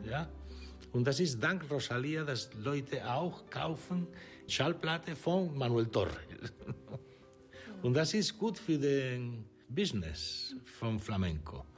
Ja? Und das ist dank Rosalía, dass Leute auch kaufen Schallplatte von Manuel Torre. Und das ist gut für den Business vom Flamenco.